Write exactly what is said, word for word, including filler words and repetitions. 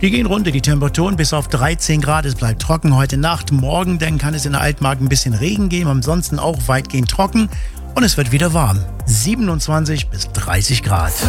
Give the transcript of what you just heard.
Die gehen runter, die Temperaturen bis auf dreizehn Grad. Es bleibt trocken heute Nacht. Morgen dann kann es in der Altmark ein bisschen Regen geben. Ansonsten auch weitgehend trocken. Und es wird wieder warm. siebenundzwanzig bis dreißig Grad.